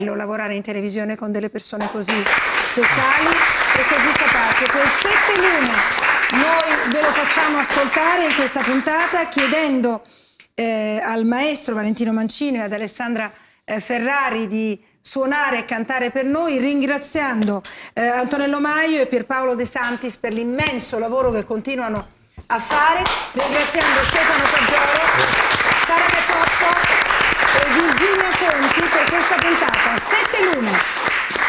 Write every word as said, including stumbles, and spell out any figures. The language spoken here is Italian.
lavorare in televisione con delle persone così speciali e così capaci. Quel sette Lune noi ve lo facciamo ascoltare in questa puntata, chiedendo eh, al maestro Valentino Mancino e ad Alessandra eh, Ferrari di suonare e cantare per noi, ringraziando eh, Antonello Maio e Pierpaolo De Santis per l'immenso lavoro che continuano a fare, ringraziando Stefano Paggioro, Sara Cacioppo e Virginia Conti per questa puntata. sette Lune.